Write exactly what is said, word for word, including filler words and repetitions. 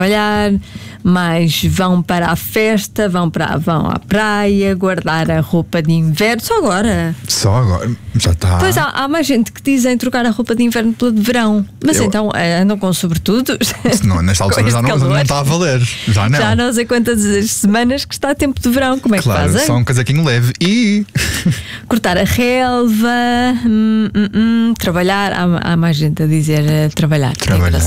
trabalhar, mais vão para a festa, vão, para, vão à praia, guardar a roupa de inverno. Só agora. Só agora, já está. Pois há, há mais gente que dizem trocar a roupa de inverno pela de verão. Mas Eu... então andam com sobretudos. Não, nesta altura já não, não está a valer. Já não. Já não sei quantas as semanas que está tempo de verão. Como é claro, que fazem? Só um casaquinho leve e cortar a relva, hum, hum, hum, trabalhar. Há, há mais gente a dizer uh, trabalhar. Trabalhar.